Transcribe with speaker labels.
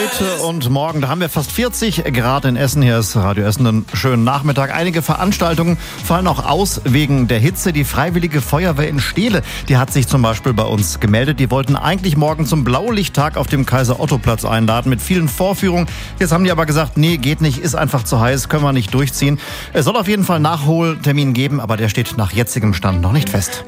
Speaker 1: Heute und morgen, da haben wir fast 40 Grad in Essen. Hier ist Radio Essen, einen schönen Nachmittag. Einige Veranstaltungen fallen auch aus wegen der Hitze. Die Freiwillige Feuerwehr in Steele, die hat sich zum Beispiel bei uns gemeldet. Die wollten eigentlich morgen zum Blaulichttag auf dem Kaiser-Otto-Platz einladen mit vielen Vorführungen. Jetzt haben die aber gesagt, nee, geht nicht, ist einfach zu heiß, können wir nicht durchziehen. Es soll auf jeden Fall einen Nachholtermin geben, aber der steht nach jetzigem Stand noch nicht fest.